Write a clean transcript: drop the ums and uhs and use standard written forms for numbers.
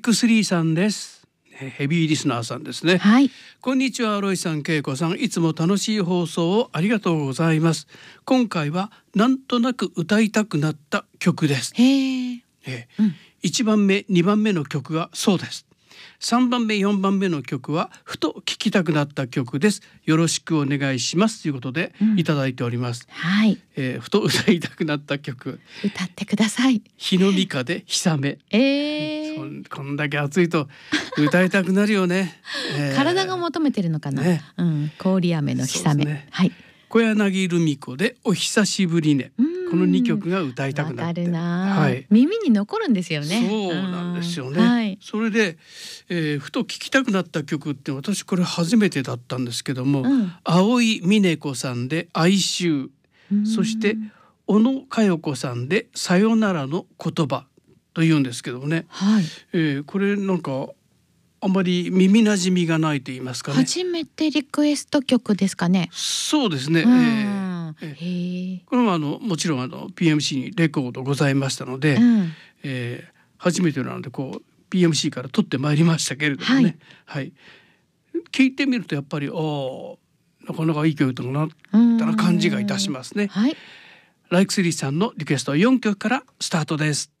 クスリーさんです。ヘビーリスナーさんですね。 はい。 こんにちは、ロイさん、恵子さん、いつも楽しい放送をありがとうございます。今回はなんとなく歌いたくなった曲です。 へえ。 1番目2番目の曲がそうです。3番目4番目の曲はふと聴きたくなった曲です。よろしくお願いしますということでいただいております。 はい。 ふと歌いたくなった曲、 歌ってください。 日の美香で日雨。こんだけ暑いと歌いたくなるよね。 体が求めてるのかな。 ね、 氷雨の日雨。 ね、 はい。 小柳ルミ子でお久しぶりね。この2曲が歌いたくなって、 はい、耳に残るんですよね。 そうなんですよね。 はい、それで、ふと聴きたくなった曲って私これ初めてだったんですけども、青井峰子さんで哀愁、そして小野佳代子さんでさよならの言葉というんですけどもね、 はい、 これなんかあまり耳なじみがないと言いますかね。 初めてリクエスト曲ですかね。 そうですね。これはもちろんPMC にレコードございましたので、初めてなのでこう PMC から取ってまいりましたけれどもね、はい聞いてみるとやっぱりなかなかいい曲だなって感じがいたしますね。 はい、 ライクスリーさんのリクエスト4曲からスタートです。